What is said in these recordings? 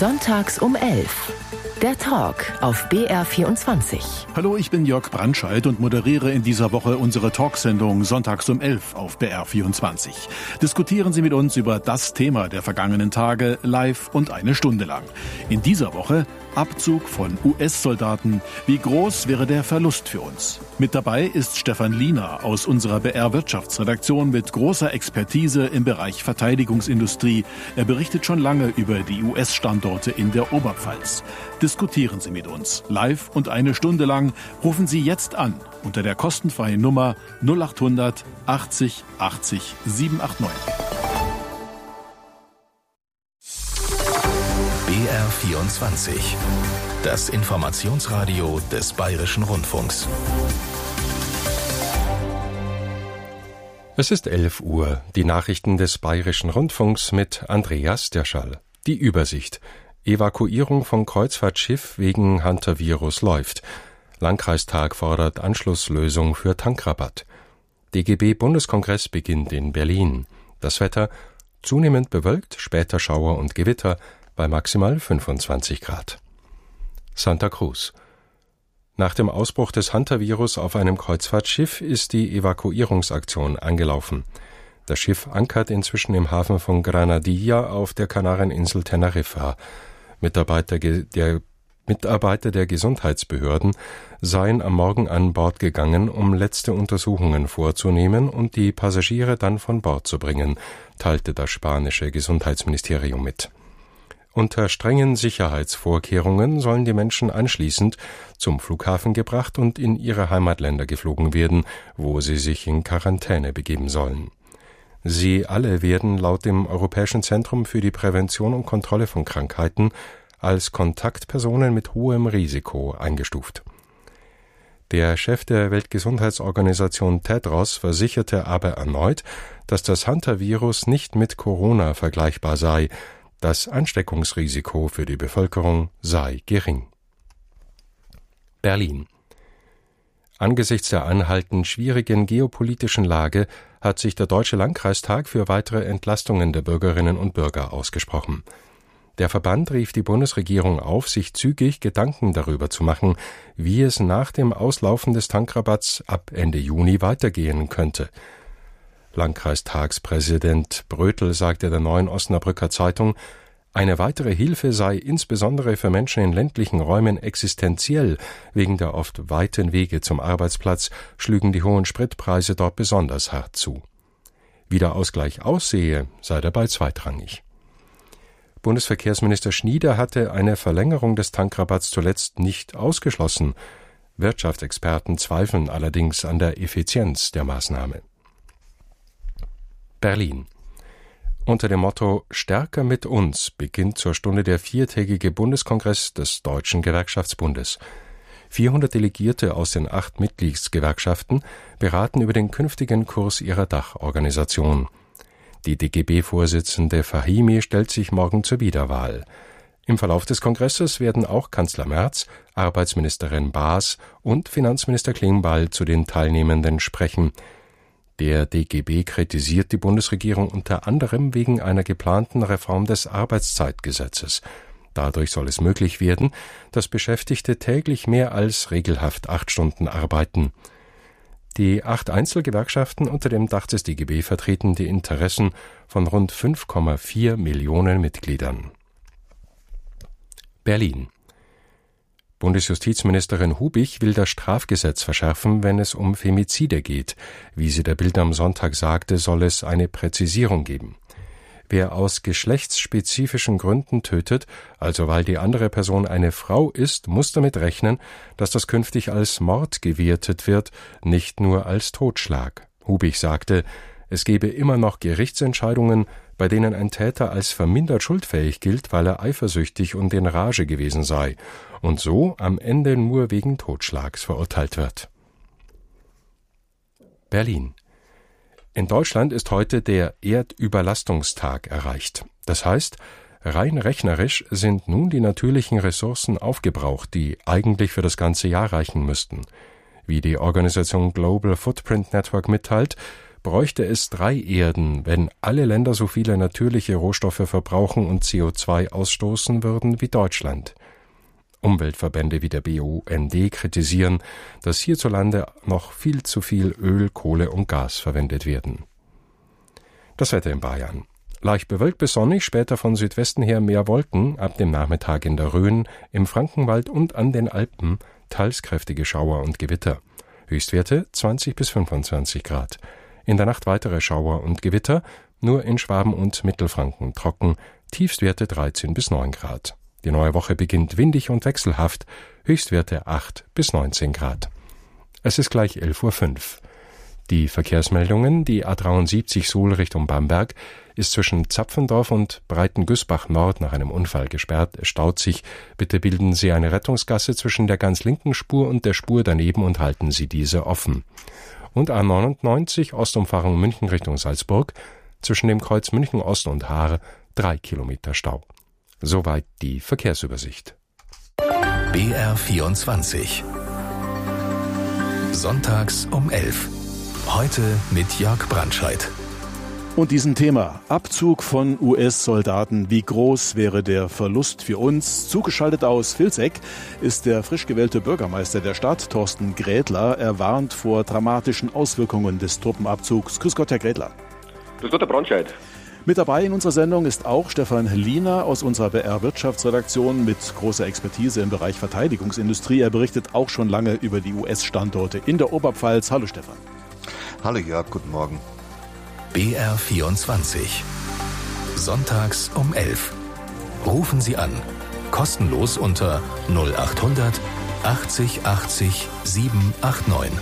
Sonntags um 11. Der Talk auf BR24. Hallo, ich bin Jörg Brandscheid und moderiere in dieser Woche unsere Talksendung Sonntags um 11 auf BR24. Diskutieren Sie mit uns über das Thema der vergangenen Tage live und eine Stunde lang. In dieser Woche Abzug von US-Soldaten. Wie groß wäre der Verlust für uns? Mit dabei ist Stefan Liener aus unserer BR-Wirtschaftsredaktion mit großer Expertise im Bereich Verteidigungsindustrie. Er berichtet schon lange über die US-Standorte in der Oberpfalz. Diskutieren Sie mit uns live und eine Stunde lang. Rufen Sie jetzt an unter der kostenfreien Nummer 0800 80 80 789. BR24, das Informationsradio des Bayerischen Rundfunks. Es ist 11 Uhr, die Nachrichten des Bayerischen Rundfunks mit Andreas Derschall. Die Übersicht. Evakuierung von Kreuzfahrtschiff wegen Hantavirus läuft. Landkreistag fordert Anschlusslösung für Tankrabatt. DGB-Bundeskongress beginnt in Berlin. Das Wetter zunehmend bewölkt, später Schauer und Gewitter bei maximal 25 Grad. Santa Cruz. Nach dem Ausbruch des Hantavirus auf einem Kreuzfahrtschiff ist die Evakuierungsaktion angelaufen. Das Schiff ankert inzwischen im Hafen von Granadilla auf der Kanareninsel Teneriffa. Mitarbeiter der Gesundheitsbehörden seien am Morgen an Bord gegangen, um letzte Untersuchungen vorzunehmen und die Passagiere dann von Bord zu bringen, teilte das spanische Gesundheitsministerium mit. Unter strengen Sicherheitsvorkehrungen sollen die Menschen anschließend zum Flughafen gebracht und in ihre Heimatländer geflogen werden, wo sie sich in Quarantäne begeben sollen. Sie alle werden laut dem Europäischen Zentrum für die Prävention und Kontrolle von Krankheiten als Kontaktpersonen mit hohem Risiko eingestuft. Der Chef der Weltgesundheitsorganisation Tedros versicherte aber erneut, dass das Hantavirus nicht mit Corona vergleichbar sei. Das Ansteckungsrisiko für die Bevölkerung sei gering. Berlin. Angesichts der anhaltend schwierigen geopolitischen Lage hat sich der Deutsche Landkreistag für weitere Entlastungen der Bürgerinnen und Bürger ausgesprochen. Der Verband rief die Bundesregierung auf, sich zügig Gedanken darüber zu machen, wie es nach dem Auslaufen des Tankrabatts ab Ende Juni weitergehen könnte. Landkreistagspräsident Brötel sagte der Neuen Osnabrücker Zeitung, eine weitere Hilfe sei insbesondere für Menschen in ländlichen Räumen existenziell. Wegen der oft weiten Wege zum Arbeitsplatz schlügen die hohen Spritpreise dort besonders hart zu. Wie der Ausgleich aussehe, sei dabei zweitrangig. Bundesverkehrsminister Schnieder hatte eine Verlängerung des Tankrabatts zuletzt nicht ausgeschlossen. Wirtschaftsexperten zweifeln allerdings an der Effizienz der Maßnahme. Berlin. Unter dem Motto »Stärker mit uns« beginnt zur Stunde der viertägige Bundeskongress des Deutschen Gewerkschaftsbundes. 400 Delegierte aus den 8 Mitgliedsgewerkschaften beraten über den künftigen Kurs ihrer Dachorganisation. Die DGB-Vorsitzende Fahimi stellt sich morgen zur Wiederwahl. Im Verlauf des Kongresses werden auch Kanzler Merz, Arbeitsministerin Baas und Finanzminister Klingbeil zu den Teilnehmenden sprechen. Der DGB kritisiert die Bundesregierung unter anderem wegen einer geplanten Reform des Arbeitszeitgesetzes. Dadurch soll es möglich werden, dass Beschäftigte täglich mehr als regelhaft 8 Stunden arbeiten. Die 8 Einzelgewerkschaften unter dem Dach des DGB vertreten die Interessen von rund 5,4 Millionen Mitgliedern. Berlin. Bundesjustizministerin Hubich will das Strafgesetz verschärfen, wenn es um Femizide geht. Wie sie der Bild am Sonntag sagte, soll es eine Präzisierung geben. Wer aus geschlechtsspezifischen Gründen tötet, also weil die andere Person eine Frau ist, muss damit rechnen, dass das künftig als Mord gewertet wird, nicht nur als Totschlag. Hubich sagte, es gebe immer noch Gerichtsentscheidungen, bei denen ein Täter als vermindert schuldfähig gilt, weil er eifersüchtig und in Rage gewesen sei und so am Ende nur wegen Totschlags verurteilt wird. Berlin. In Deutschland ist heute der Erdüberlastungstag erreicht. Das heißt, rein rechnerisch sind nun die natürlichen Ressourcen aufgebraucht, die eigentlich für das ganze Jahr reichen müssten. Wie die Organisation Global Footprint Network mitteilt, bräuchte es 3 Erden, wenn alle Länder so viele natürliche Rohstoffe verbrauchen und CO2 ausstoßen würden wie Deutschland. Umweltverbände wie der BUND kritisieren, dass hierzulande noch viel zu viel Öl, Kohle und Gas verwendet werden. Das Wetter in Bayern. Leicht bewölkt bis sonnig, später von Südwesten her mehr Wolken, ab dem Nachmittag in der Rhön, im Frankenwald und an den Alpen teils kräftige Schauer und Gewitter. Höchstwerte 20 bis 25 Grad. In der Nacht weitere Schauer und Gewitter, nur in Schwaben und Mittelfranken trocken, Tiefstwerte 13 bis 9 Grad. Die neue Woche beginnt windig und wechselhaft, Höchstwerte 8 bis 19 Grad. Es ist gleich 11.05 Uhr. Die Verkehrsmeldungen, die A73 Suhl Richtung Bamberg ist zwischen Zapfendorf und Breitengüßbach Nord nach einem Unfall gesperrt. Es staut sich. Bitte bilden Sie eine Rettungsgasse zwischen der ganz linken Spur und der Spur daneben und halten Sie diese offen. Und A99 Ostumfahrung München Richtung Salzburg zwischen dem Kreuz München Ost und Haar 3 Kilometer Stau. Soweit die Verkehrsübersicht. BR24 Sonntags um 11. Heute mit Jörg Brandscheid. Und diesem Thema Abzug von US-Soldaten, wie groß wäre der Verlust für uns? Zugeschaltet aus Vilseck ist der frisch gewählte Bürgermeister der Stadt, Thorsten Grädler. Er warnt vor dramatischen Auswirkungen des Truppenabzugs. Grüß Gott, Herr Grädler. Grüß Gott, Herr Brandscheid. Mit dabei in unserer Sendung ist auch Stefan Liener aus unserer BR-Wirtschaftsredaktion mit großer Expertise im Bereich Verteidigungsindustrie. Er berichtet auch schon lange über die US-Standorte in der Oberpfalz. Hallo Stefan. Hallo Jörg, guten Morgen. BR24 Sonntags um 11. Rufen Sie an. Kostenlos unter 0800 80 80 789.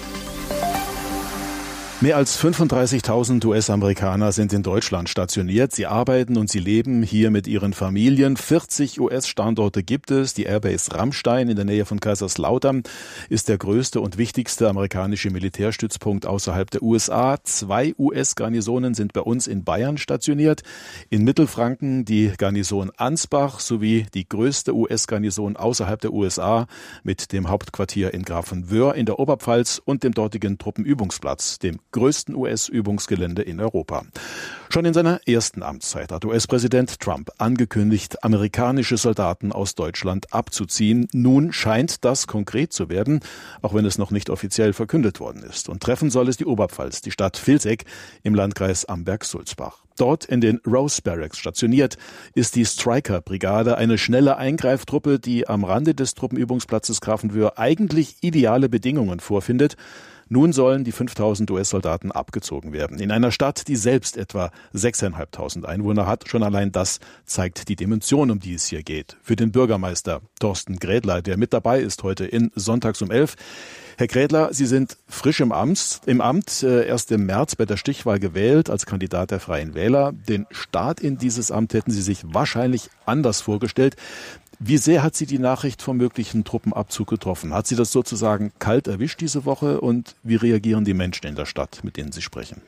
Mehr als 35.000 US-Amerikaner sind in Deutschland stationiert. Sie arbeiten und sie leben hier mit ihren Familien. 40 US-Standorte gibt es. Die Airbase Ramstein in der Nähe von Kaiserslautern ist der größte und wichtigste amerikanische Militärstützpunkt außerhalb der USA. 2 US-Garnisonen sind bei uns in Bayern stationiert. In Mittelfranken die Garnison Ansbach sowie die größte US-Garnison außerhalb der USA mit dem Hauptquartier in Grafenwöhr in der Oberpfalz und dem dortigen Truppenübungsplatz, dem größten US-Übungsgelände in Europa. Schon in seiner ersten Amtszeit hat US-Präsident Trump angekündigt, amerikanische Soldaten aus Deutschland abzuziehen. Nun scheint das konkret zu werden, auch wenn es noch nicht offiziell verkündet worden ist. Und treffen soll es die Oberpfalz, die Stadt Vilseck im Landkreis Amberg-Sulzbach. Dort in den Rose Barracks stationiert ist die Stryker-Brigade, eine schnelle Eingreiftruppe, die am Rande des Truppenübungsplatzes Grafenwöhr eigentlich ideale Bedingungen vorfindet. Nun sollen die 5.000 US-Soldaten abgezogen werden. In einer Stadt, die selbst etwa 6.500 Einwohner hat. Schon allein das zeigt die Dimension, um die es hier geht. Für den Bürgermeister Thorsten Grädler, der mit dabei ist heute in Sonntags um 11. Herr Grädler, Sie sind frisch im Amt, erst im März bei der Stichwahl gewählt als Kandidat der Freien Wähler. Den Start in dieses Amt hätten Sie sich wahrscheinlich anders vorgestellt. Wie sehr hat Sie die Nachricht vom möglichen Truppenabzug getroffen? Hat Sie das sozusagen kalt erwischt diese Woche? Und wie reagieren die Menschen in der Stadt, mit denen Sie sprechen?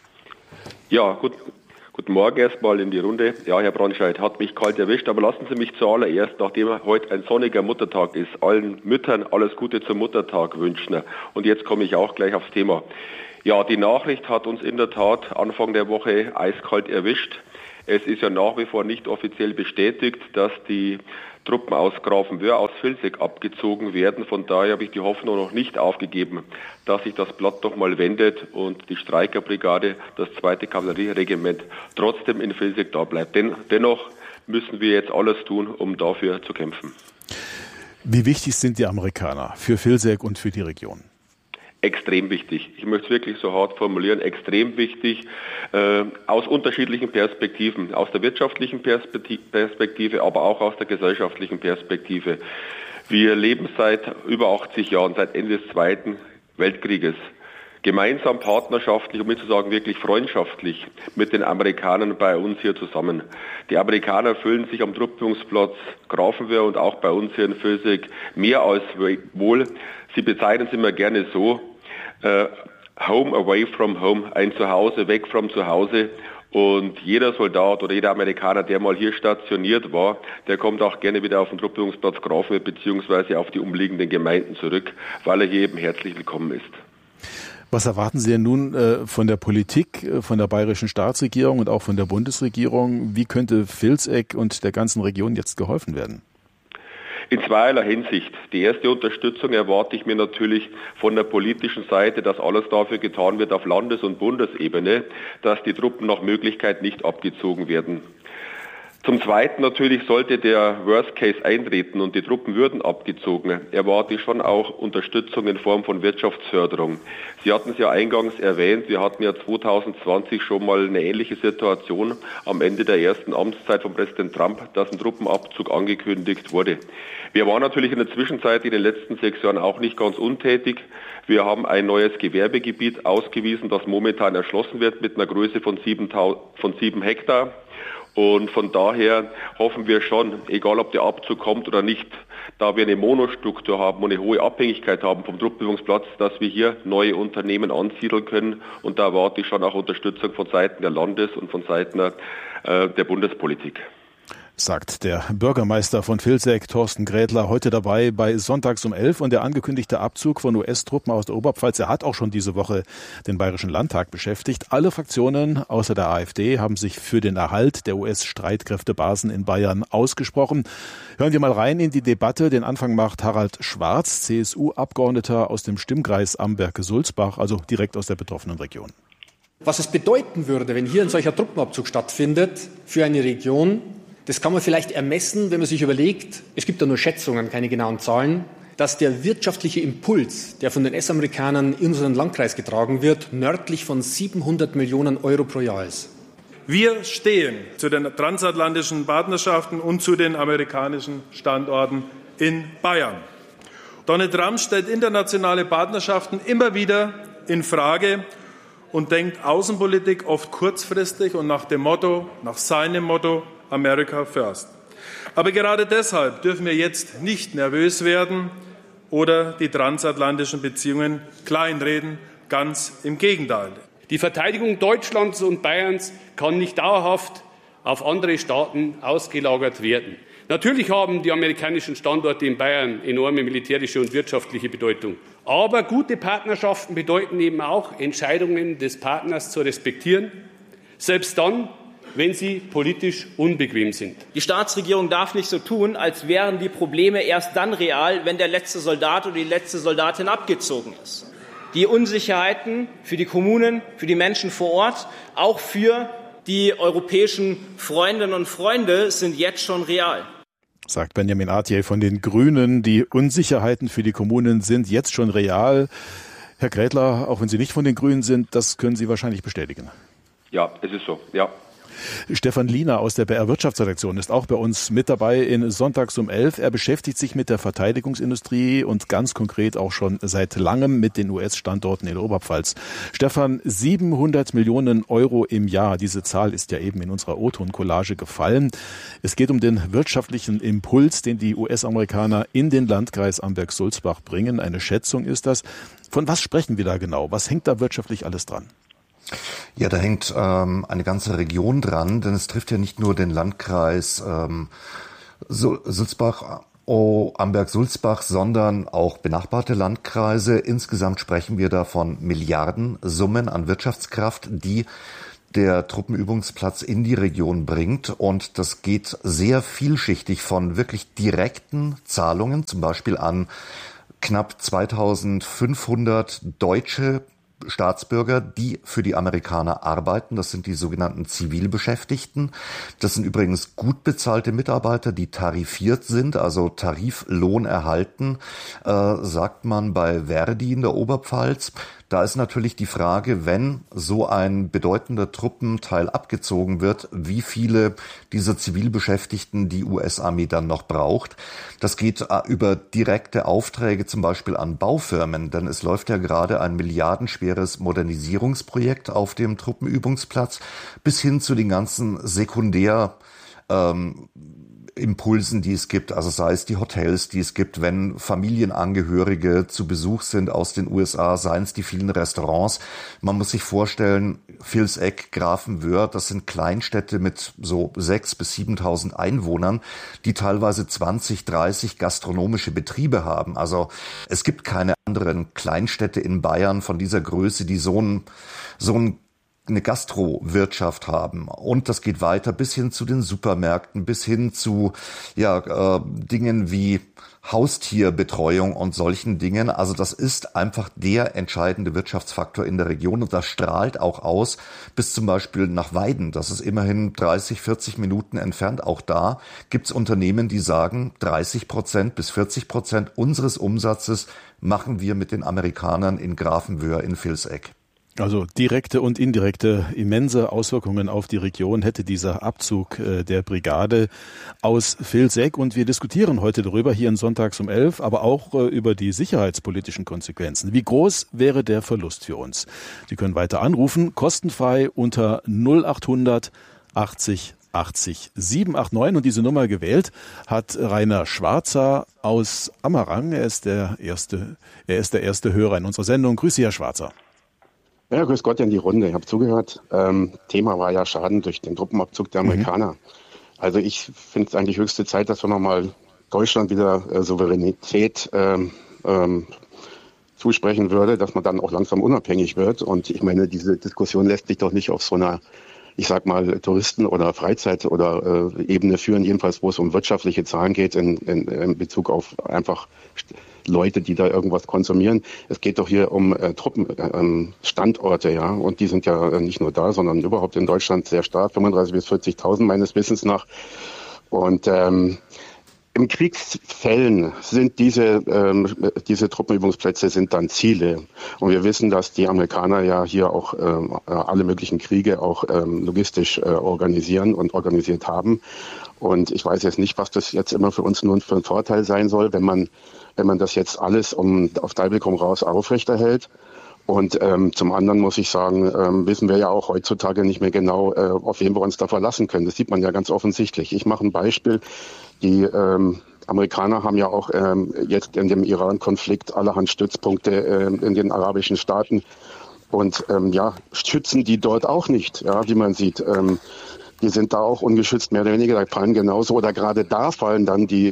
Ja, guten Morgen erstmal in die Runde. Ja, Herr Brandscheid, hat mich kalt erwischt, aber lassen Sie mich zuallererst, nachdem heute ein sonniger Muttertag ist, allen Müttern alles Gute zum Muttertag wünschen. Und jetzt komme ich auch gleich aufs Thema. Ja, die Nachricht hat uns in der Tat Anfang der Woche eiskalt erwischt. Es ist ja nach wie vor nicht offiziell bestätigt, dass die Truppen aus Grafenwöhr, aus Vilseck abgezogen werden. Von daher habe ich die Hoffnung noch nicht aufgegeben, dass sich das Blatt doch mal wendet und die Stryker-Brigade, das 2. Kavallerieregiment, trotzdem in Vilseck da bleibt. Dennoch müssen wir jetzt alles tun, um dafür zu kämpfen. Wie wichtig sind die Amerikaner für Vilseck und für die Region? Extrem wichtig. Ich möchte es wirklich so hart formulieren. Extrem wichtig aus unterschiedlichen Perspektiven. Aus der wirtschaftlichen Perspektive, aber auch aus der gesellschaftlichen Perspektive. Wir leben seit über 80 Jahren, seit Ende des Zweiten Weltkrieges, gemeinsam partnerschaftlich, um nicht zu sagen wirklich freundschaftlich, mit den Amerikanern bei uns hier zusammen. Die Amerikaner fühlen sich am Truppenübungsplatz Grafenwöhr und auch bei uns hier in Vilseck mehr als wohl. Sie bezeichnen es immer gerne so, Home away from home, ein Zuhause weg vom Zuhause. Und jeder Soldat oder jeder Amerikaner, der mal hier stationiert war, der kommt auch gerne wieder auf den Truppenübungsplatz Grafenwöhr beziehungsweise auf die umliegenden Gemeinden zurück, weil er hier eben herzlich willkommen ist. Was erwarten Sie denn nun von der Politik, von der bayerischen Staatsregierung und auch von der Bundesregierung? Wie könnte Vilseck und der ganzen Region jetzt geholfen werden? In zweierlei Hinsicht. Die erste Unterstützung erwarte ich mir natürlich von der politischen Seite, dass alles dafür getan wird auf Landes- und Bundesebene, dass die Truppen nach Möglichkeit nicht abgezogen werden. Zum Zweiten natürlich sollte der Worst Case eintreten und die Truppen würden abgezogen, erwarte ich schon auch Unterstützung in Form von Wirtschaftsförderung. Sie hatten es ja eingangs erwähnt, wir hatten ja 2020 schon mal eine ähnliche Situation am Ende der ersten Amtszeit von Präsident Trump, dass ein Truppenabzug angekündigt wurde. Wir waren natürlich in der Zwischenzeit in den letzten 6 Jahren auch nicht ganz untätig. Wir haben ein neues Gewerbegebiet ausgewiesen, das momentan erschlossen wird mit einer Größe von 7 Hektar. Und von daher hoffen wir schon, egal ob der Abzug kommt oder nicht, da wir eine Monostruktur haben und eine hohe Abhängigkeit haben vom Truppenübungsplatz, dass wir hier neue Unternehmen ansiedeln können. Und da erwarte ich schon auch Unterstützung von Seiten der Landes- und von Seiten der Bundespolitik. Sagt der Bürgermeister von Vilseck, Thorsten Grädler, heute dabei bei Sonntags um 11. Und der angekündigte Abzug von US-Truppen aus der Oberpfalz, er hat auch schon diese Woche den Bayerischen Landtag beschäftigt. Alle Fraktionen außer der AfD haben sich für den Erhalt der US-Streitkräftebasen in Bayern ausgesprochen. Hören wir mal rein in die Debatte. Den Anfang macht Harald Schwarz, CSU-Abgeordneter aus dem Stimmkreis Amberg-Sulzbach, also direkt aus der betroffenen Region. Was es bedeuten würde, wenn hier ein solcher Truppenabzug stattfindet für eine Region, das kann man vielleicht ermessen, wenn man sich überlegt, es gibt da nur Schätzungen, keine genauen Zahlen, dass der wirtschaftliche Impuls, der von den US-Amerikanern in unseren Landkreis getragen wird, nördlich von 700 Millionen Euro pro Jahr ist. Wir stehen zu den transatlantischen Partnerschaften und zu den amerikanischen Standorten in Bayern. Donald Trump stellt internationale Partnerschaften immer wieder in Frage und denkt Außenpolitik oft kurzfristig und nach seinem Motto, America First. Aber gerade deshalb dürfen wir jetzt nicht nervös werden oder die transatlantischen Beziehungen kleinreden. Ganz im Gegenteil. Die Verteidigung Deutschlands und Bayerns kann nicht dauerhaft auf andere Staaten ausgelagert werden. Natürlich haben die amerikanischen Standorte in Bayern enorme militärische und wirtschaftliche Bedeutung. Aber gute Partnerschaften bedeuten eben auch, Entscheidungen des Partners zu respektieren, selbst dann, wenn sie politisch unbequem sind. Die Staatsregierung darf nicht so tun, als wären die Probleme erst dann real, wenn der letzte Soldat oder die letzte Soldatin abgezogen ist. Die Unsicherheiten für die Kommunen, für die Menschen vor Ort, auch für die europäischen Freundinnen und Freunde sind jetzt schon real. Sagt Benjamin Atje von den Grünen. Die Unsicherheiten für die Kommunen sind jetzt schon real. Herr Grädler, auch wenn Sie nicht von den Grünen sind, das können Sie wahrscheinlich bestätigen. Ja, es ist so, ja. Stefan Liener aus der BR Wirtschaftsredaktion ist auch bei uns mit dabei in Sonntags um 11. Er beschäftigt sich mit der Verteidigungsindustrie und ganz konkret auch schon seit langem mit den US-Standorten in der Oberpfalz. Stefan, 700 Millionen Euro im Jahr. Diese Zahl ist ja eben in unserer O-Ton-Collage gefallen. Es geht um den wirtschaftlichen Impuls, den die US-Amerikaner in den Landkreis Amberg-Sulzbach bringen. Eine Schätzung ist das. Von was sprechen wir da genau? Was hängt da wirtschaftlich alles dran? Ja, da hängt eine ganze Region dran, denn es trifft ja nicht nur den Landkreis Sulzbach, Amberg-Sulzbach, sondern auch benachbarte Landkreise. Insgesamt sprechen wir da von Milliardensummen an Wirtschaftskraft, die der Truppenübungsplatz in die Region bringt. Und das geht sehr vielschichtig von wirklich direkten Zahlungen, zum Beispiel an knapp 2500 deutsche Staatsbürger, die für die Amerikaner arbeiten. Das sind die sogenannten Zivilbeschäftigten. Das sind übrigens gut bezahlte Mitarbeiter, die tarifiert sind, also Tariflohn erhalten, sagt man bei Verdi in der Oberpfalz. Da ist natürlich die Frage, wenn so ein bedeutender Truppenteil abgezogen wird, wie viele dieser Zivilbeschäftigten die US-Armee dann noch braucht. Das geht über direkte Aufträge zum Beispiel an Baufirmen, denn es läuft ja gerade ein milliardenschweres Modernisierungsprojekt auf dem Truppenübungsplatz bis hin zu den ganzen Impulsen, die es gibt, also sei es die Hotels, die es gibt, wenn Familienangehörige zu Besuch sind aus den USA, seien es die vielen Restaurants. Man muss sich vorstellen, Vilseck, Grafenwöhr, das sind Kleinstädte mit so 6.000 bis 7.000 Einwohnern, die teilweise 20, 30 gastronomische Betriebe haben. Also es gibt keine anderen Kleinstädte in Bayern von dieser Größe, die so eine Gastrowirtschaft haben. Und das geht weiter bis hin zu den Supermärkten, bis hin zu Dingen wie Haustierbetreuung und solchen Dingen. Also das ist einfach der entscheidende Wirtschaftsfaktor in der Region und das strahlt auch aus bis zum Beispiel nach Weiden. Das ist immerhin 30, 40 Minuten entfernt. Auch da gibt's Unternehmen, die sagen, 30% bis 40% unseres Umsatzes machen wir mit den Amerikanern in Grafenwöhr in Vilseck. Also direkte und indirekte immense Auswirkungen auf die Region hätte dieser Abzug der Brigade aus Vilseck. Und wir diskutieren heute darüber hier in Sonntags um 11, aber auch über die sicherheitspolitischen Konsequenzen. Wie groß wäre der Verlust für uns? Sie können weiter anrufen, kostenfrei unter 0800 80 80 789. Und diese Nummer gewählt hat Rainer Schwarzer aus Ammerang. Er ist der erste Hörer in unserer Sendung. Grüß Sie, Herr Schwarzer. Ja, grüß Gott in die Runde. Ich habe zugehört. Thema war ja Schaden durch den Truppenabzug der Amerikaner. Also ich finde es eigentlich höchste Zeit, dass wir nochmal Deutschland wieder Souveränität zusprechen würde, dass man dann auch langsam unabhängig wird. Und ich meine, diese Diskussion lässt sich doch nicht auf so einer, ich sag mal, Touristen- oder Freizeit- oder Ebene führen, jedenfalls wo es um wirtschaftliche Zahlen geht in Bezug auf einfach Leute, die da irgendwas konsumieren. Es geht doch hier um Truppenstandorte, ja, und die sind ja nicht nur da, sondern überhaupt in Deutschland sehr stark, 35.000 bis 40.000 meines Wissens nach. Und im Kriegsfällen sind diese Truppenübungsplätze sind dann Ziele. Und wir wissen, dass die Amerikaner ja hier auch alle möglichen Kriege auch logistisch organisieren und organisiert haben. Und ich weiß jetzt nicht, was das jetzt immer für uns nun für ein Vorteil sein soll, wenn man das jetzt alles auf Teufel komm raus aufrechterhält. Und zum anderen muss ich sagen, wissen wir ja auch heutzutage nicht mehr genau, auf wen wir uns da verlassen können. Das sieht man ja ganz offensichtlich. Ich mache ein Beispiel. Die Amerikaner haben ja auch jetzt in dem Iran-Konflikt allerhand Stützpunkte in den arabischen Staaten. Und schützen die dort auch nicht, ja, wie man sieht. Die sind da auch ungeschützt, mehr oder weniger, da fallen genauso, oder gerade da fallen dann die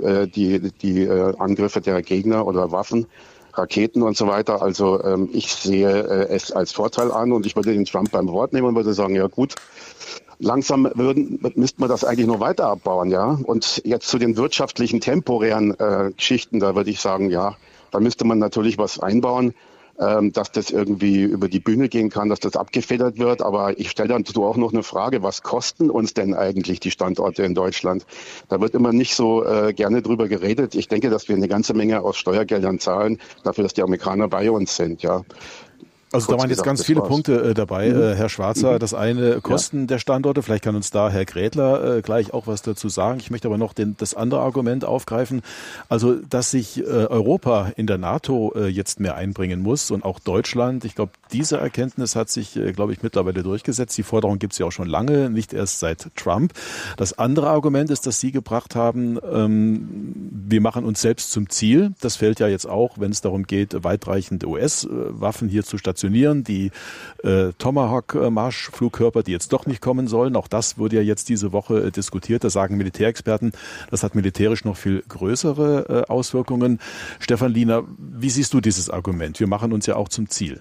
Angriffe der Gegner oder Waffen, Raketen und so weiter. Also ich sehe es als Vorteil an und ich würde den Trump beim Wort nehmen und würde sagen, ja gut, langsam müsste man das eigentlich noch weiter abbauen, ja. Und jetzt zu den wirtschaftlichen, temporären Geschichten, da würde ich sagen, ja, da müsste man natürlich was einbauen, dass das irgendwie über die Bühne gehen kann, dass das abgefedert wird. Aber ich stelle dann auch noch eine Frage, was kosten uns denn eigentlich die Standorte in Deutschland? Da wird immer nicht so gerne drüber geredet. Ich denke, dass wir eine ganze Menge aus Steuergeldern zahlen, dafür, dass die Amerikaner bei uns sind, ja. Also da waren jetzt ganz viele Punkte dabei, Herr Schwarzer. Das eine, Kosten der Standorte. Vielleicht kann uns da Herr Grädler gleich auch was dazu sagen. Ich möchte aber noch das andere Argument aufgreifen. Also, dass sich Europa in der NATO jetzt mehr einbringen muss und auch Deutschland. Ich glaube, diese Erkenntnis hat sich, glaube ich, mittlerweile durchgesetzt. Die Forderung gibt es ja auch schon lange, nicht erst seit Trump. Das andere Argument ist, dass Sie gebracht haben, wir machen uns selbst zum Ziel. Das fällt ja jetzt auch, wenn es darum geht, weitreichende US-Waffen hier zu stationieren. Die Tomahawk-Marschflugkörper, die jetzt doch nicht kommen sollen, auch das wurde ja jetzt diese Woche diskutiert. Da sagen Militärexperten, das hat militärisch noch viel größere Auswirkungen. Stefan Liener, wie siehst du dieses Argument? Wir machen uns ja auch zum Ziel.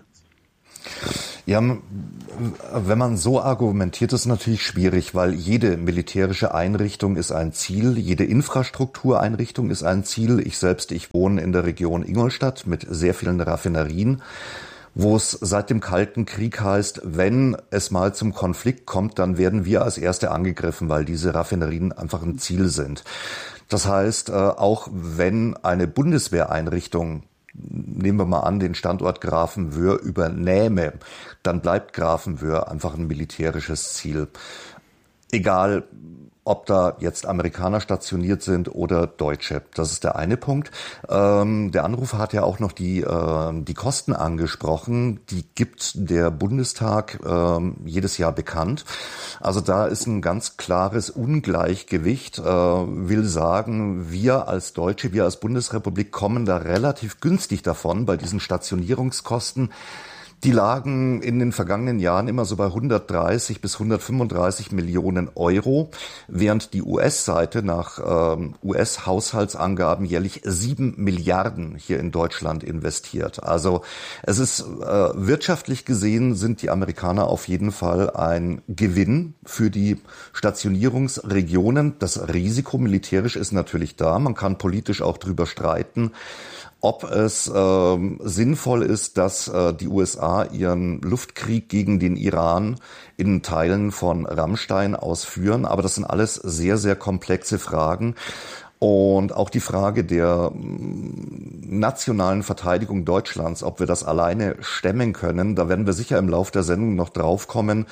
Ja, wenn man so argumentiert, ist es natürlich schwierig, weil jede militärische Einrichtung ist ein Ziel, jede Infrastruktureinrichtung ist ein Ziel. Ich wohne in der Region Ingolstadt mit sehr vielen Raffinerien, wo es seit dem Kalten Krieg heißt, wenn es mal zum Konflikt kommt, dann werden wir als Erste angegriffen, weil diese Raffinerien einfach ein Ziel sind. Das heißt, auch wenn eine Bundeswehreinrichtung, nehmen wir mal an, den Standort Grafenwöhr übernähme, dann bleibt Grafenwöhr einfach ein militärisches Ziel. Egal, ob da jetzt Amerikaner stationiert sind oder Deutsche. Das ist der eine Punkt. Der Anrufer hat ja auch noch die Kosten angesprochen. Die gibt der Bundestag jedes Jahr bekannt. Also da ist ein ganz klares Ungleichgewicht. Will sagen, wir als Deutsche, wir als Bundesrepublik kommen da relativ günstig davon bei diesen Stationierungskosten. Die lagen in den vergangenen Jahren immer so bei 130 bis 135 Millionen Euro, während die US-Seite nach US-Haushaltsangaben jährlich 7 Milliarden hier in Deutschland investiert. Also es ist wirtschaftlich gesehen sind die Amerikaner auf jeden Fall ein Gewinn für die Stationierungsregionen. Das Risiko militärisch ist natürlich da. Man kann politisch auch drüber streiten, ob es sinnvoll ist, dass die USA ihren Luftkrieg gegen den Iran in Teilen von Rammstein ausführen. Aber das sind alles sehr, sehr komplexe Fragen. Und auch die Frage der nationalen Verteidigung Deutschlands, ob wir das alleine stemmen können, da werden wir sicher im Laufe der Sendung noch drauf kommen.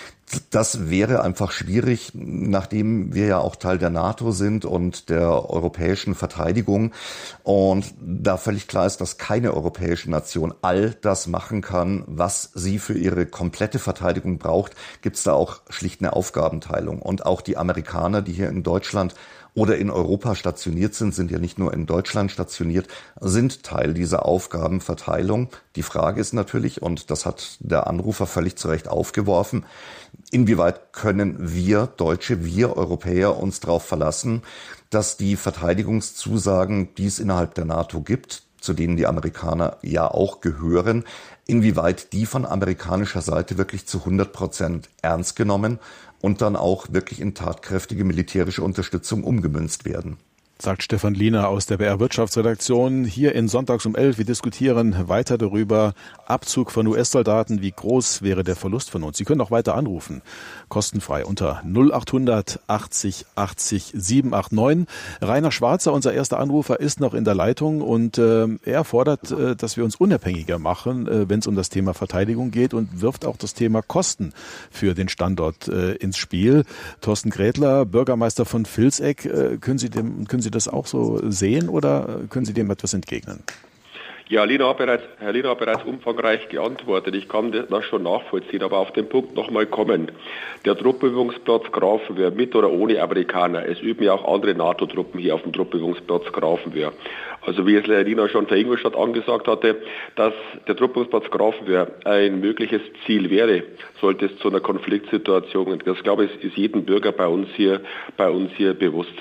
Das wäre einfach schwierig, nachdem wir ja auch Teil der NATO sind und der europäischen Verteidigung. Und da völlig klar ist, dass keine europäische Nation all das machen kann, was sie für ihre komplette Verteidigung braucht, gibt es da auch schlicht eine Aufgabenteilung. Und auch die Amerikaner, die hier in Deutschland oder in Europa stationiert sind ja nicht nur in Deutschland stationiert, sind Teil dieser Aufgabenverteilung. Die Frage ist natürlich, und das hat der Anrufer völlig zu Recht aufgeworfen, inwieweit können wir Deutsche, wir Europäer uns darauf verlassen, dass die Verteidigungszusagen, die es innerhalb der NATO gibt, zu denen die Amerikaner ja auch gehören, inwieweit die von amerikanischer Seite wirklich zu 100% ernst genommen und dann auch wirklich in tatkräftige militärische Unterstützung umgemünzt werden. Sagt Stefan Liener aus der BR Wirtschaftsredaktion hier in Sonntags um 11. Wir diskutieren weiter darüber, Abzug von US-Soldaten, wie groß wäre der Verlust von uns. Sie können auch weiter anrufen, kostenfrei unter 0800 80 80 789. Rainer Schwarzer, unser erster Anrufer, ist noch in der Leitung und er fordert, dass wir uns unabhängiger machen, wenn es um das Thema Verteidigung geht und wirft auch das Thema Kosten für den Standort ins Spiel. Thorsten Grätler, Bürgermeister von Vilseck, können Sie das auch so sehen oder können Sie dem etwas entgegnen? Ja, Herr Liener hat bereits umfangreich geantwortet. Ich kann das schon nachvollziehen, aber auf den Punkt nochmal kommen. Der Truppenübungsplatz Grafenwehr, mit oder ohne Amerikaner, es üben ja auch andere NATO-Truppen hier auf dem Truppenübungsplatz Grafenwehr. Also wie es Herr Liener schon für Ingolstadt angesagt hatte, dass der Truppenübungsplatz Grafenwehr ein mögliches Ziel wäre, sollte es zu einer Konfliktsituation kommen. Das, glaube ich, ist jedem Bürger bei uns hier bewusst.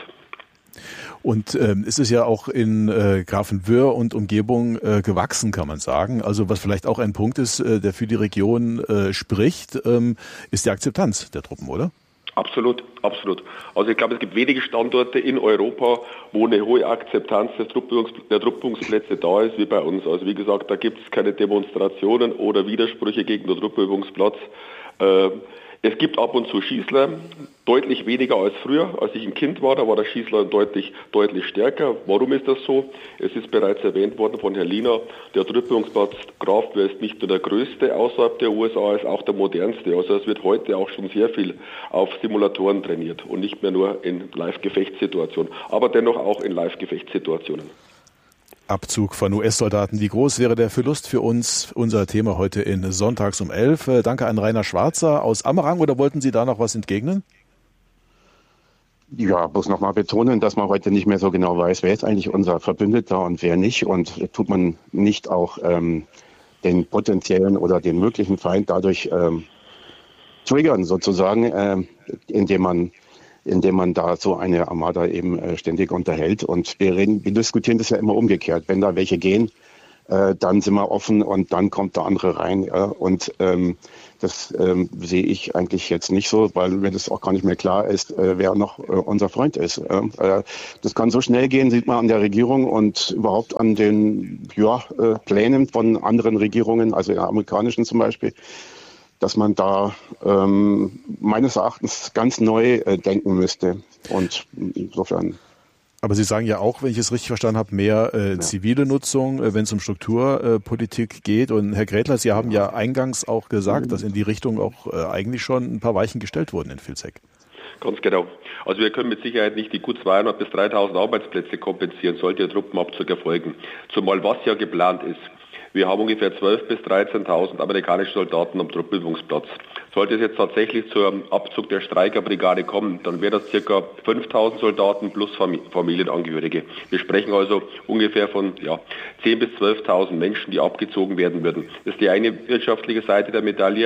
Und es ist ja auch in Grafenwöhr und Umgebung gewachsen, kann man sagen. Also was vielleicht auch ein Punkt ist, der für die Region spricht, ist die Akzeptanz der Truppen, oder? Absolut, absolut. Also ich glaube, es gibt wenige Standorte in Europa, wo eine hohe Akzeptanz der Truppenübungsplätze da ist wie bei uns. Also wie gesagt, da gibt es keine Demonstrationen oder Widersprüche gegen den Truppenübungsplatz. Es gibt ab und zu Schießler, deutlich weniger als früher. Als ich ein Kind war, da war der Schießler deutlich stärker. Warum ist das so? Es ist bereits erwähnt worden von Herrn Liener, der Truppenübungsplatz Grafenwehr ist nicht nur der größte außerhalb der USA, ist auch der modernste. Also es wird heute auch schon sehr viel auf Simulatoren trainiert und nicht mehr nur in Live-Gefechtssituationen, aber dennoch auch in Live-Gefechtssituationen. Abzug von US-Soldaten. Wie groß wäre der Verlust für uns? Unser Thema heute in Sonntags um 11. Danke an Rainer Schwarzer aus Ammerang. Oder wollten Sie da noch was entgegnen? Ja, muss nochmal betonen, dass man heute nicht mehr so genau weiß, wer ist eigentlich unser Verbündeter und wer nicht. Und tut man nicht auch den potenziellen oder den möglichen Feind dadurch triggern sozusagen, indem man da so eine Armada eben ständig unterhält. Und wir diskutieren das ja immer umgekehrt. Wenn da welche gehen, dann sind wir offen und dann kommt der andere rein. Und das sehe ich eigentlich jetzt nicht so, weil mir das auch gar nicht mehr klar ist, wer noch unser Freund ist. Das kann so schnell gehen, sieht man an der Regierung und überhaupt an den Plänen von anderen Regierungen, also der amerikanischen zum Beispiel, dass man da meines Erachtens ganz neu denken müsste. Und insofern. Aber Sie sagen ja auch, wenn ich es richtig verstanden habe, mehr zivile Nutzung, wenn es um Strukturpolitik geht. Und Herr Grätler, Sie haben ja eingangs auch gesagt, dass in die Richtung auch eigentlich schon ein paar Weichen gestellt wurden in Vilseck. Ganz genau. Also wir können mit Sicherheit nicht die gut 200 bis 3.000 Arbeitsplätze kompensieren, sollte der Truppenabzug erfolgen. Zumal was ja geplant ist. Wir haben ungefähr 12.000 bis 13.000 amerikanische Soldaten am Truppenübungsplatz. Sollte es jetzt tatsächlich zum Abzug der Streikerbrigade kommen, dann wäre das ca. 5.000 Soldaten plus Familienangehörige. Wir sprechen also ungefähr von 10.000 bis 12.000 Menschen, die abgezogen werden würden. Das ist die eine wirtschaftliche Seite der Medaille.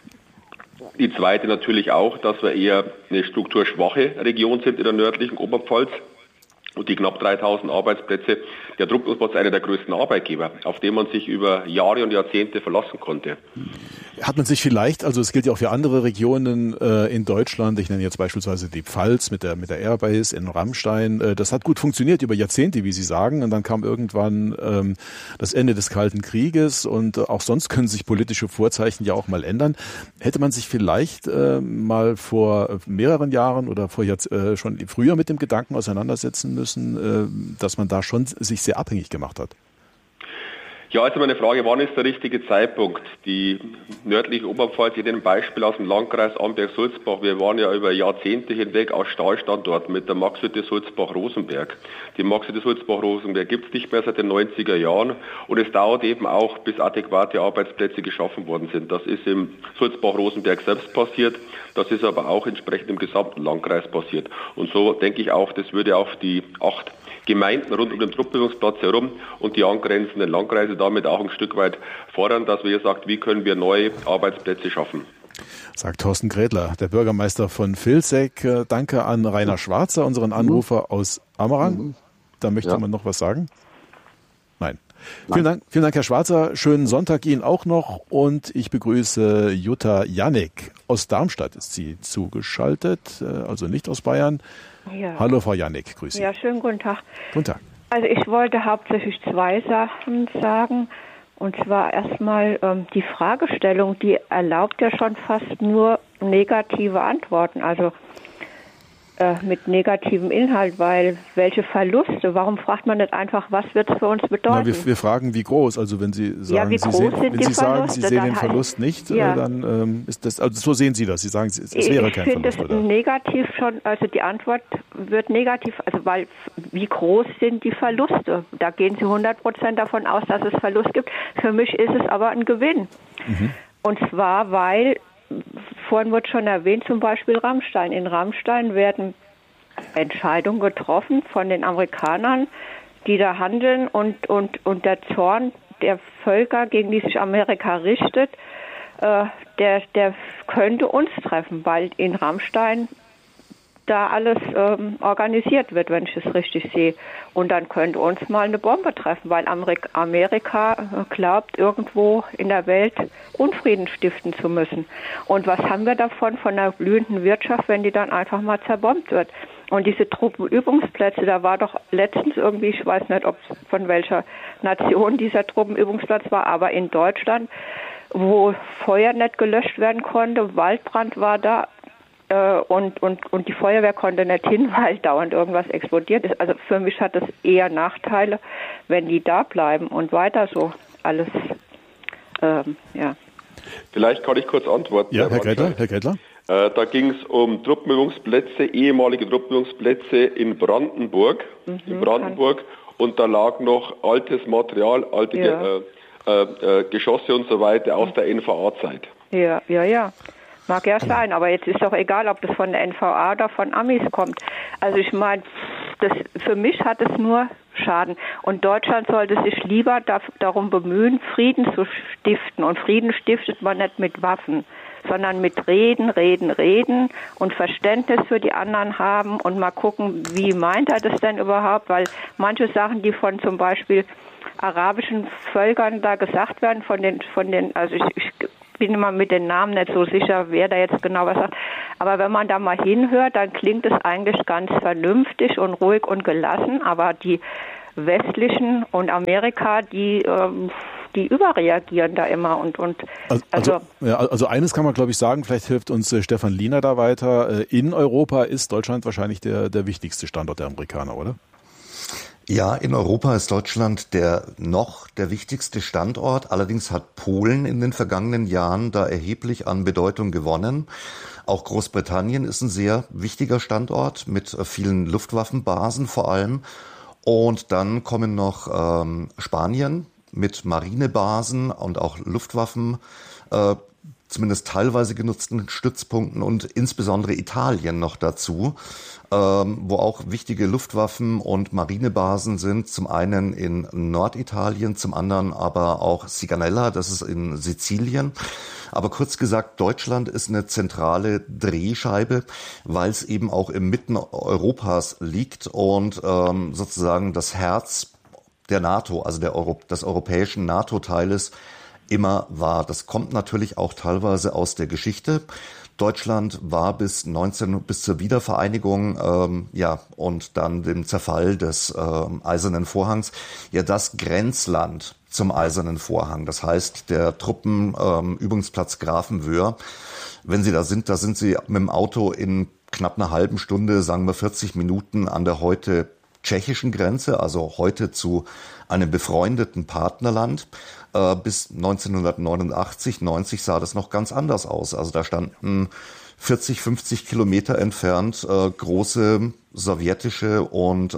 Die zweite natürlich auch, dass wir eher eine strukturschwache Region sind in der nördlichen Oberpfalz. Und die knapp 3.000 Arbeitsplätze, der Truppenübungsplatz ist einer der größten Arbeitgeber, auf den man sich über Jahre und Jahrzehnte verlassen konnte. Hat man sich vielleicht, also es gilt ja auch für andere Regionen in Deutschland, ich nenne jetzt beispielsweise die Pfalz mit der Airbase in Rammstein, das hat gut funktioniert über Jahrzehnte, wie Sie sagen, und dann kam irgendwann das Ende des Kalten Krieges und auch sonst können sich politische Vorzeichen ja auch mal ändern. Hätte man sich vielleicht mal vor mehreren Jahren oder schon früher mit dem Gedanken auseinandersetzen müssen, dass man da schon sich sehr abhängig gemacht hat? Ja, also meine Frage, wann ist der richtige Zeitpunkt? Die nördliche Oberpfalz, in dem Beispiel aus dem Landkreis Amberg-Sulzbach, wir waren ja über Jahrzehnte hinweg aus Stahlstandorten mit der Maxhütte Sulzbach-Rosenberg. Die Maxhütte Sulzbach-Rosenberg gibt es nicht mehr seit den 90er Jahren und es dauert eben auch, bis adäquate Arbeitsplätze geschaffen worden sind. Das ist im Sulzbach-Rosenberg selbst passiert, das ist aber auch entsprechend im gesamten Landkreis passiert. Und so denke ich auch, das würde auf die 8 Gemeinden rund um den Truppenübungsplatz herum und die angrenzenden Landkreise damit auch ein Stück weit fordern, dass wir sagt, wie können wir neue Arbeitsplätze schaffen. Sagt Thorsten Grädler, der Bürgermeister von Vilseck. Danke an Rainer Schwarzer, unseren Anrufer aus Amerang. Da möchte man noch was sagen? Nein. Vielen Dank, Herr Schwarzer. Schönen Sonntag Ihnen auch noch. Und ich begrüße Jutta Janik. Aus Darmstadt ist sie zugeschaltet, also nicht aus Bayern. Ja. Hallo Frau Janik, grüße Sie. Ja, schönen guten Tag. Guten Tag. Also ich wollte hauptsächlich 2 Sachen sagen. Und zwar erstmal die Fragestellung, die erlaubt ja schon fast nur negative Antworten. Also mit negativem Inhalt, weil welche Verluste, warum fragt man nicht einfach, was wird es für uns bedeuten? Na, wir fragen, wie groß, also wenn Sie sagen, Sie sehen den Verlust nicht, dann ist das, also so sehen Sie das, Sie sagen, es wäre kein Verlust, oder? Ich finde es negativ schon, also die Antwort wird negativ, also weil, wie groß sind die Verluste? Da gehen Sie 100% davon aus, dass es Verlust gibt. Für mich ist es aber ein Gewinn. Und zwar, weil vorhin wurde schon erwähnt, zum Beispiel Rammstein. In Rammstein werden Entscheidungen getroffen von den Amerikanern, die da handeln und der Zorn der Völker, gegen die sich Amerika richtet, der könnte uns treffen, weil in Rammstein da alles organisiert wird, wenn ich es richtig sehe. Und dann könnte uns mal eine Bombe treffen, weil Amerika glaubt, irgendwo in der Welt Unfrieden stiften zu müssen. Und was haben wir davon von einer blühenden Wirtschaft, wenn die dann einfach mal zerbombt wird? Und diese Truppenübungsplätze, da war doch letztens irgendwie, ich weiß nicht, ob von welcher Nation dieser Truppenübungsplatz war, aber in Deutschland, wo Feuer nicht gelöscht werden konnte, Waldbrand war da, und die Feuerwehr konnte nicht hin, weil dauernd irgendwas explodiert ist. Also für mich hat das eher Nachteile, wenn die da bleiben und weiter so alles, Vielleicht kann ich kurz antworten. Ja, Herr Grädler. Da ging es um Truppenübungsplätze, ehemalige Truppenübungsplätze in Brandenburg. Und da lag noch altes Material, alte Geschosse und so weiter aus der NVA-Zeit. Ja. Mag ja sein, aber jetzt ist doch egal, ob das von der NVA oder von Amis kommt. Also ich meine, für mich hat es nur Schaden. Und Deutschland sollte sich lieber darum bemühen, Frieden zu stiften. Und Frieden stiftet man nicht mit Waffen, sondern mit Reden und Verständnis für die anderen haben und mal gucken, wie meint er das denn überhaupt? Weil manche Sachen, die von zum Beispiel arabischen Völkern da gesagt werden, von den, also ich bin immer mit den Namen nicht so sicher, wer da jetzt genau was sagt. Aber wenn man da mal hinhört, dann klingt es eigentlich ganz vernünftig und ruhig und gelassen. Aber die westlichen und Amerika, die überreagieren da immer Also eines kann man, glaube ich, sagen, vielleicht hilft uns Stefan Liener da weiter. In Europa ist Deutschland wahrscheinlich der wichtigste Standort der Amerikaner, oder? Ja, in Europa ist Deutschland der wichtigste Standort. Allerdings hat Polen in den vergangenen Jahren da erheblich an Bedeutung gewonnen. Auch Großbritannien ist ein sehr wichtiger Standort mit vielen Luftwaffenbasen vor allem. Und dann kommen noch Spanien mit Marinebasen und auch Luftwaffen, zumindest teilweise genutzten Stützpunkten, und insbesondere Italien noch dazu, wo auch wichtige Luftwaffen und Marinebasen sind. Zum einen in Norditalien, zum anderen aber auch Sigonella, das ist in Sizilien. Aber kurz gesagt, Deutschland ist eine zentrale Drehscheibe, weil es eben auch im Mitten Europas liegt und sozusagen das Herz der NATO, also des europäischen NATO-Teiles, immer war. Das kommt natürlich auch teilweise aus der Geschichte. Deutschland war bis zur Wiedervereinigung und dann dem Zerfall des Eisernen Vorhangs das Grenzland zum Eisernen Vorhang. Das heißt, der Truppenübungsplatz Grafenwöhr, wenn Sie da sind Sie mit dem Auto in knapp einer halben Stunde, sagen wir 40 Minuten an der heute tschechischen Grenze, also heute zu einem befreundeten Partnerland. Bis 1989, 90 sah das noch ganz anders aus. Also da standen 40, 50 Kilometer entfernt große sowjetische und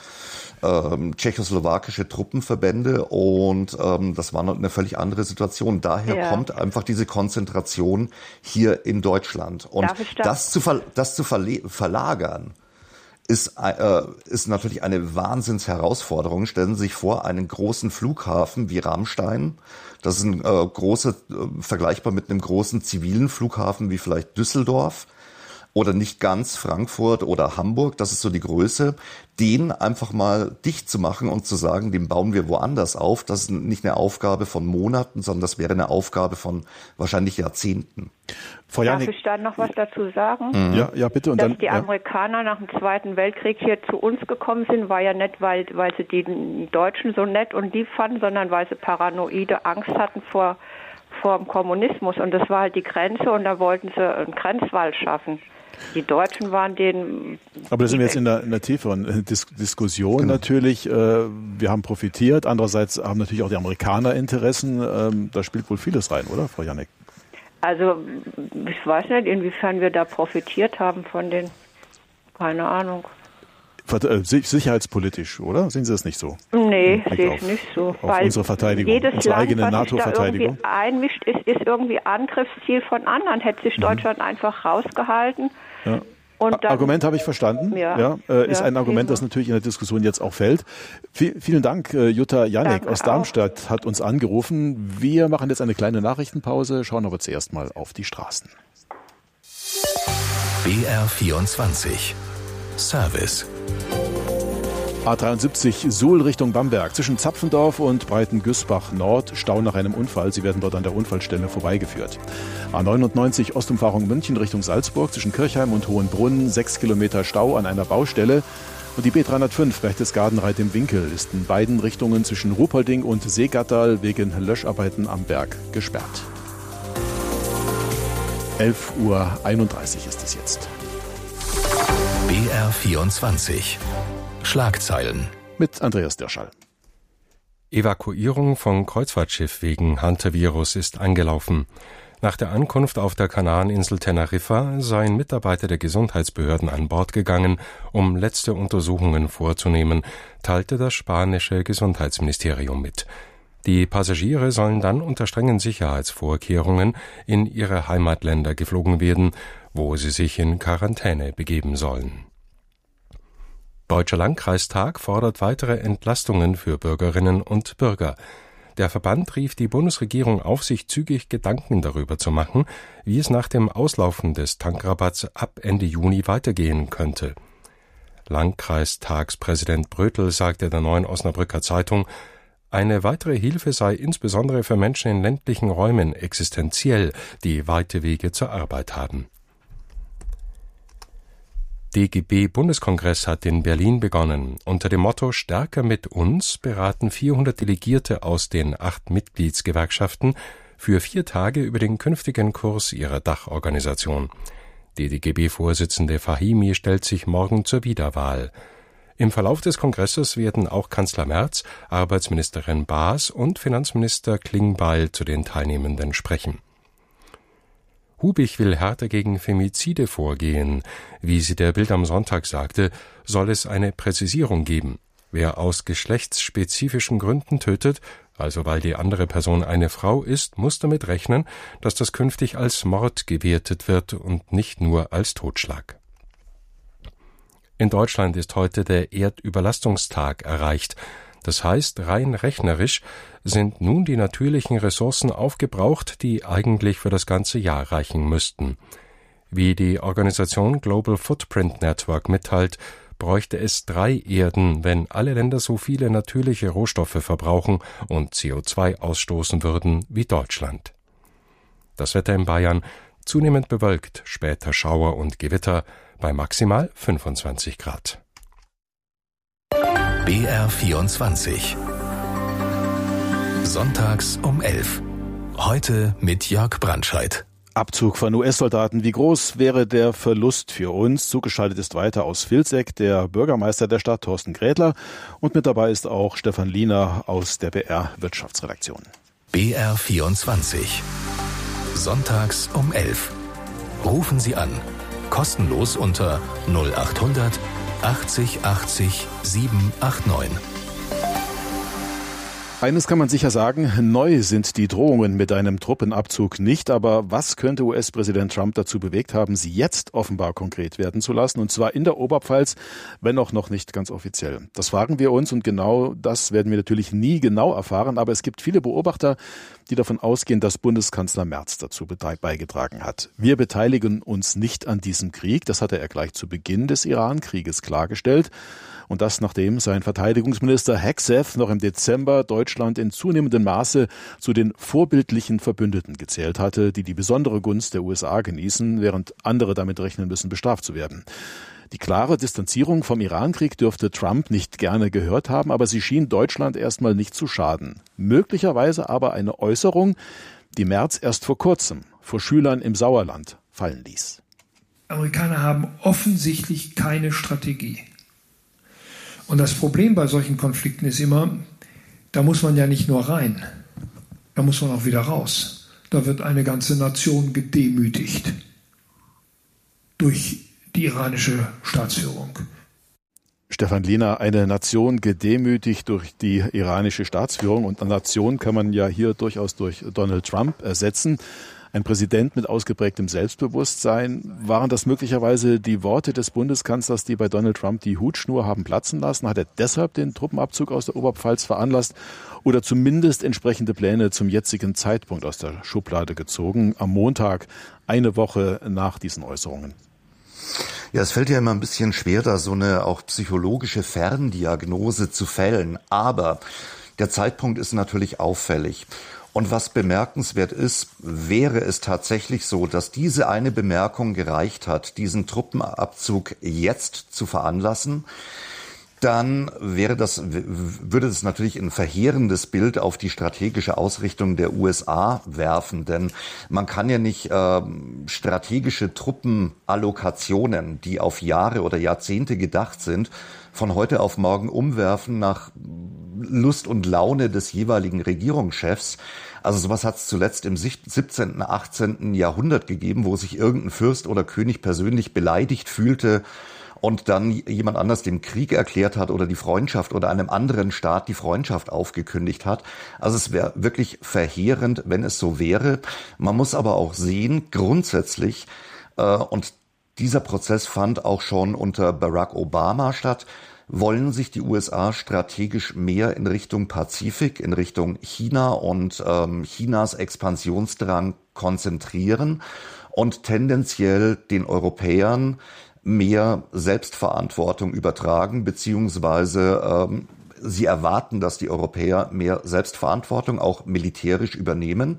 tschechoslowakische Truppenverbände, und das war noch eine völlig andere Situation. Daher kommt einfach diese Konzentration hier in Deutschland. Und das zu verlagern, ist natürlich eine Wahnsinnsherausforderung. Stellen Sie sich vor, einen großen Flughafen wie Ramstein, das ist ein vergleichbar mit einem großen zivilen Flughafen wie vielleicht Düsseldorf oder nicht ganz Frankfurt oder Hamburg, das ist so die Größe, den einfach mal dicht zu machen und zu sagen, den bauen wir woanders auf, das ist nicht eine Aufgabe von Monaten, sondern das wäre eine Aufgabe von wahrscheinlich Jahrzehnten. Frau Janik, darf ich da noch was dazu sagen? Ja, bitte. Und dass dann, die Amerikaner nach dem Zweiten Weltkrieg hier zu uns gekommen sind, war ja nicht, weil sie die Deutschen so nett und lieb fanden, sondern weil sie paranoide Angst hatten vor dem Kommunismus. Und das war halt die Grenze, und da wollten sie einen Grenzwall schaffen. Die Deutschen waren denen... Aber da sind wir jetzt in der tieferen Diskussion natürlich. Wir haben profitiert. Andererseits haben natürlich auch die Amerikaner Interessen. Da spielt wohl vieles rein, oder, Frau Janik? Also ich weiß nicht, inwiefern wir da profitiert haben von den... Keine Ahnung. Sicherheitspolitisch, oder? Sehen Sie das nicht so? Nee, sehe ich nicht so. Auf unsere Verteidigung, unsere eigene NATO-Verteidigung. Jedes Land, was sich da irgendwie einmischt, ist irgendwie Angriffsziel von anderen. Hätte sich Deutschland einfach rausgehalten. Ja. Und dann, Argument habe ich verstanden. Ist ein Argument, das natürlich in der Diskussion jetzt auch fällt. Vielen Dank. Jutta Janek aus Darmstadt hat uns angerufen. Wir machen jetzt eine kleine Nachrichtenpause, schauen aber zuerst mal auf die Straßen. BR24 Service. A73 Suhl Richtung Bamberg. Zwischen Zapfendorf und Breitengüßbach Nord Stau nach einem Unfall. Sie werden dort an der Unfallstelle vorbeigeführt. A99 Ostumfahrung München Richtung Salzburg. Zwischen Kirchheim und Hohenbrunn 6 Kilometer Stau an einer Baustelle. Und die B305 Berchtesgaden-Reit im Winkel ist in beiden Richtungen zwischen Ruhpolding und Seegattal wegen Löscharbeiten am Berg gesperrt. 11:31 Uhr ist es jetzt. BR24 Schlagzeilen mit Andreas Dirschall. Evakuierung von Kreuzfahrtschiff wegen Hantavirus ist angelaufen. Nach der Ankunft auf der Kanareninsel Teneriffa seien Mitarbeiter der Gesundheitsbehörden an Bord gegangen, um letzte Untersuchungen vorzunehmen, teilte das spanische Gesundheitsministerium mit. Die Passagiere sollen dann unter strengen Sicherheitsvorkehrungen in ihre Heimatländer geflogen werden, wo sie sich in Quarantäne begeben sollen. Deutscher Landkreistag fordert weitere Entlastungen für Bürgerinnen und Bürger. Der Verband rief die Bundesregierung auf, sich zügig Gedanken darüber zu machen, wie es nach dem Auslaufen des Tankrabatts ab Ende Juni weitergehen könnte. Landkreistagspräsident Brötel sagte der Neuen Osnabrücker Zeitung, eine weitere Hilfe sei insbesondere für Menschen in ländlichen Räumen existenziell, die weite Wege zur Arbeit haben. DGB-Bundeskongress hat in Berlin begonnen. Unter dem Motto »Stärker mit uns« beraten 400 Delegierte aus den 8 Mitgliedsgewerkschaften für 4 Tage über den künftigen Kurs ihrer Dachorganisation. Die DGB-Vorsitzende Fahimi stellt sich morgen zur Wiederwahl. Im Verlauf des Kongresses werden auch Kanzler Merz, Arbeitsministerin Baas und Finanzminister Klingbeil zu den Teilnehmenden sprechen. Hubig will härter gegen Femizide vorgehen. Wie sie der Bild am Sonntag sagte, soll es eine Präzisierung geben. Wer aus geschlechtsspezifischen Gründen tötet, also weil die andere Person eine Frau ist, muss damit rechnen, dass das künftig als Mord gewertet wird und nicht nur als Totschlag. In Deutschland ist heute der Erdüberlastungstag erreicht. Das heißt, rein rechnerisch sind nun die natürlichen Ressourcen aufgebraucht, die eigentlich für das ganze Jahr reichen müssten. Wie die Organisation Global Footprint Network mitteilt, bräuchte es 3 Erden, wenn alle Länder so viele natürliche Rohstoffe verbrauchen und CO2 ausstoßen würden wie Deutschland. Das Wetter in Bayern zunehmend bewölkt, später Schauer und Gewitter bei maximal 25 Grad. BR24 Sonntags um 11. Heute mit Jörg Brandscheid. Abzug von US-Soldaten. Wie groß wäre der Verlust für uns? Zugeschaltet ist weiter aus Vilseck der Bürgermeister der Stadt, Thorsten Grädler. Und mit dabei ist auch Stefan Liener aus der BR-Wirtschaftsredaktion. BR24 Sonntags um 11. Rufen Sie an. Kostenlos unter 0800 80 80 789. Eines kann man sicher sagen, neu sind die Drohungen mit einem Truppenabzug nicht, aber was könnte US-Präsident Trump dazu bewegt haben, sie jetzt offenbar konkret werden zu lassen, und zwar in der Oberpfalz, wenn auch noch nicht ganz offiziell. Das fragen wir uns und genau das werden wir natürlich nie genau erfahren, aber es gibt viele Beobachter, die davon ausgehen, dass Bundeskanzler Merz dazu beigetragen hat. Wir beteiligen uns nicht an diesem Krieg, das hatte er gleich zu Beginn des Iran-Krieges klargestellt. Und das, nachdem sein Verteidigungsminister Hegseth noch im Dezember Deutschland in zunehmendem Maße zu den vorbildlichen Verbündeten gezählt hatte, die die besondere Gunst der USA genießen, während andere damit rechnen müssen, bestraft zu werden. Die klare Distanzierung vom Irankrieg dürfte Trump nicht gerne gehört haben, aber sie schien Deutschland erstmal nicht zu schaden. Möglicherweise aber eine Äußerung, die Merz erst vor kurzem vor Schülern im Sauerland fallen ließ. Amerikaner haben offensichtlich keine Strategie. Und das Problem bei solchen Konflikten ist immer, da muss man ja nicht nur rein, da muss man auch wieder raus. Da wird eine ganze Nation gedemütigt durch die iranische Staatsführung. Stefan Liener, eine Nation gedemütigt durch die iranische Staatsführung, und eine Nation kann man ja hier durchaus durch Donald Trump ersetzen. Ein Präsident mit ausgeprägtem Selbstbewusstsein. Waren das möglicherweise die Worte des Bundeskanzlers, die bei Donald Trump die Hutschnur haben platzen lassen? Hat er deshalb den Truppenabzug aus der Oberpfalz veranlasst oder zumindest entsprechende Pläne zum jetzigen Zeitpunkt aus der Schublade gezogen, am Montag, eine Woche nach diesen Äußerungen? Ja, es fällt ja immer ein bisschen schwer, da so eine auch psychologische Ferndiagnose zu fällen. Aber der Zeitpunkt ist natürlich auffällig. Und was bemerkenswert ist, wäre es tatsächlich so, dass diese eine Bemerkung gereicht hat, diesen Truppenabzug jetzt zu veranlassen, dann würde das natürlich ein verheerendes Bild auf die strategische Ausrichtung der USA werfen. Denn man kann ja nicht strategische Truppenallokationen, die auf Jahre oder Jahrzehnte gedacht sind, von heute auf morgen umwerfen nach Lust und Laune des jeweiligen Regierungschefs. Also sowas hat es zuletzt im 17., 18. Jahrhundert gegeben, wo sich irgendein Fürst oder König persönlich beleidigt fühlte und dann jemand anders den Krieg erklärt hat oder die Freundschaft oder einem anderen Staat die Freundschaft aufgekündigt hat. Also es wäre wirklich verheerend, wenn es so wäre. Man muss aber auch sehen, grundsätzlich, und dieser Prozess fand auch schon unter Barack Obama statt, wollen sich die USA strategisch mehr in Richtung Pazifik, in Richtung China und Chinas Expansionsdrang konzentrieren und tendenziell den Europäern mehr Selbstverantwortung übertragen, beziehungsweise sie erwarten, dass die Europäer mehr Selbstverantwortung auch militärisch übernehmen.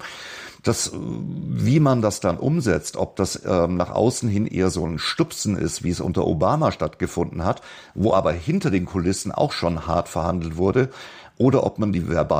Wie man das dann umsetzt, ob das nach außen hin eher so ein Stupsen ist, wie es unter Obama stattgefunden hat, wo aber hinter den Kulissen auch schon hart verhandelt wurde, oder ob man die verbale